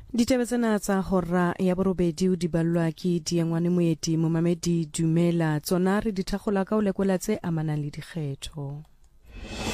Ditaba tsena tsa hora ya borobedi o di ballwa ke Diengwane Moeti Momamedi Dumela tsona re di thagola ka o lekola tse amanang le dikgetho.